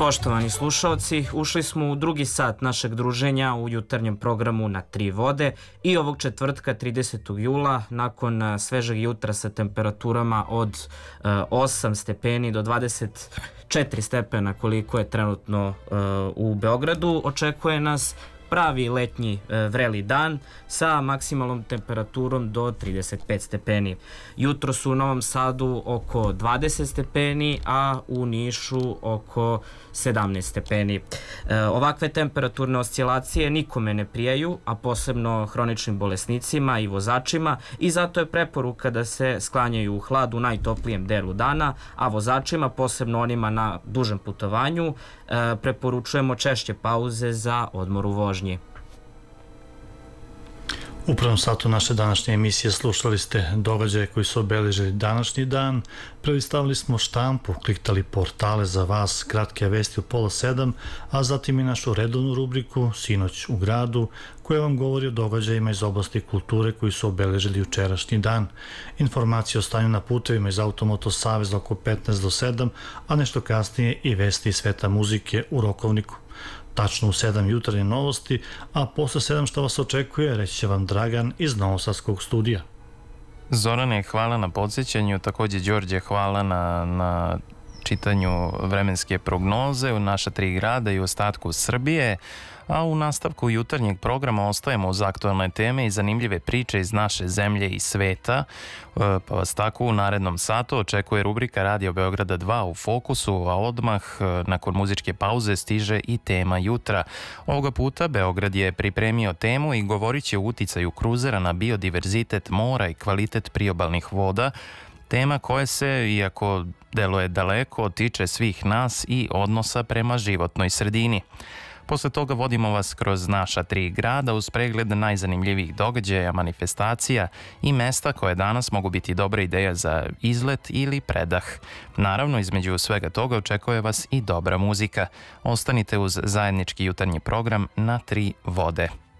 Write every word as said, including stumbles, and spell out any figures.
Poštovani slušalci, ušli smo u drugi sat našeg druženja u jutarnjem programu Na tri vode i ovog četvrtka tridesetog jula nakon svežeg jutra sa temperaturama od osam stepeni do dvadeset četiri stepena koliko je trenutno u Beogradu, očekuje nas pravi letnji vreli dan sa maksimalnom temperaturom do trideset pet stepeni. Jutro su u Novom Sadu oko dvadeset stepeni, a u Nišu oko sedamnaest stepeni. Ovakve temperaturne oscilacije nikome ne prijaju, a posebno hroničnim bolesnicima i vozačima, i zato je preporuka da se sklanjaju u hlad u najtoplijem delu dana, a vozačima, posebno onima na dužem putovanju, preporučujemo češće pauze za odmor u vožnji. U prvom satu naše današnje emisije slušali ste događaje koji su obeležili današnji dan, prelistavili smo štampu, kliktali portale za vas, kratke vesti u pola sedam, a zatim i našu redovnu rubriku Sinoć u gradu, koja vam govori o događajima iz oblasti kulture koji su obeležili jučerašnji dan. Informacije o stanju na putevima iz Automoto Saveza oko petnaest do sedam, a nešto kasnije i vesti iz sveta muzike u Rokovniku. Tačno u sedam jutarnje novosti, a posle sedam što vas očekuje reći će vam Dragan iz Novosadskog studija. Zorane, hvala na podsjećanju, takođe Đorđe, hvala na, na čitanju vremenske prognoze u naša tri grada i u ostatku Srbije. A u nastavku jutarnjeg programa ostajemo uz aktualne teme i zanimljive priče iz naše zemlje i sveta, pa vas tako u narednom satu očekuje rubrika Radio Beograda dva u fokusu, a odmah nakon muzičke pauze stiže i tema jutra. Ovoga puta Beograd je pripremio temu i govorit će o uticaju kruzera na biodiverzitet mora i kvalitet priobalnih voda, tema koja se, iako deluje daleko, tiče svih nas i odnosa prema životnoj sredini. Posle toga vodimo vas kroz naša tri grada uz pregled najzanimljivijih događaja, manifestacija i mesta koje danas mogu biti dobra ideja za izlet ili predah. Naravno, između svega toga očekuje vas i dobra muzika. Ostanite uz zajednički jutarnji program Na tri vode.